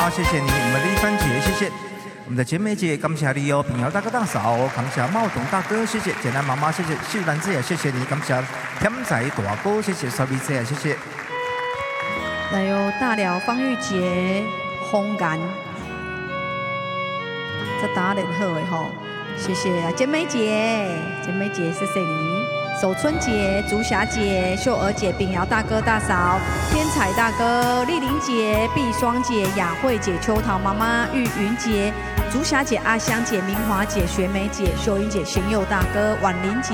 好，谢谢你，我们的丽芬姐，谢谢。我们的简美姐，感谢你哦，平遥大哥大嫂，感谢茂董大哥，谢谢简单妈妈，谢谢秀兰姐，谢谢你，感谢天仔大哥，谢谢小米姐，谢谢。 来有大寮方玉洁、红岩，这打脸好诶吼，谢谢啊，简美姐，简美姐，谢谢你。守春姐、竹霞姐、秀娥姐、秉瑶大哥大嫂、天彩大哥、丽玲姐、碧霜姐、雅慧姐、秋桃妈妈、玉云姐、竹霞姐、阿香姐、明华姐、学梅姐、秀英姐、贤佑大哥、婉玲姐。